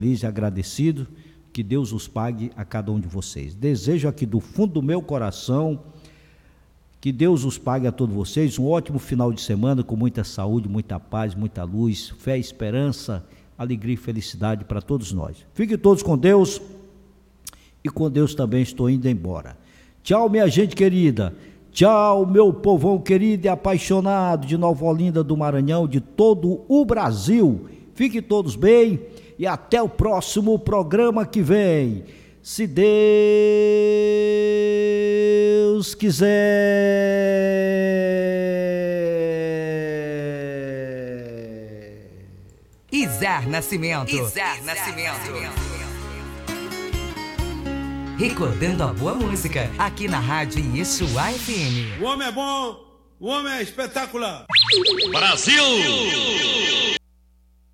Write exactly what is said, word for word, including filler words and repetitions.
feliz e agradecido. Que Deus os pague a cada um de vocês. Desejo aqui do fundo do meu coração que Deus os pague a todos vocês um ótimo final de semana com muita saúde, muita paz, muita luz, fé, esperança, alegria e felicidade para todos nós. Fiquem todos com Deus e com Deus também estou indo embora. Tchau, minha gente querida. Tchau, meu povão querido e apaixonado de Nova Olinda do Maranhão, de todo o Brasil. Fiquem todos bem. E até o próximo programa que vem, se Deus quiser. Izar Nascimento. Izar Nascimento. Recordando a boa música, aqui na Rádio Yeshua F M. O homem é bom, o homem é espetacular. Brasil!